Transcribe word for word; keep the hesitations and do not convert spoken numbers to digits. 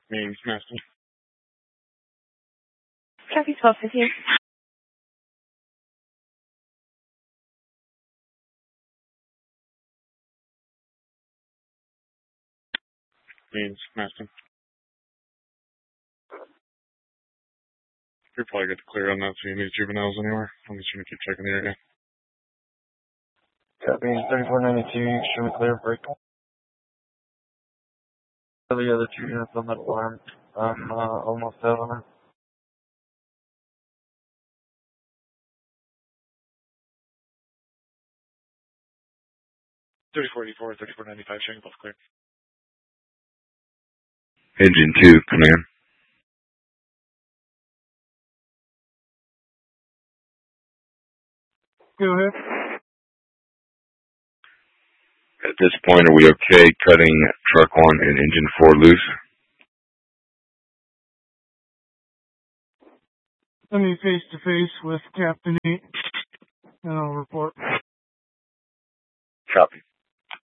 Name's Master. Copy twelve fifteen. Name's Master. You're probably good to clear on not seeing these juveniles anywhere. I'm just gonna keep checking the area. Copy thirty-four ninety-two, extremely clear, break. The other two units on that alarm, I'm uh, almost out on it. thirty-four eighty-four, thirty-four ninety-five, showing both clear. Engine two, command. Go ahead. At this point, are we okay cutting truck one and engine four loose? Let me face to face with Captain eight, and I'll report. Copy.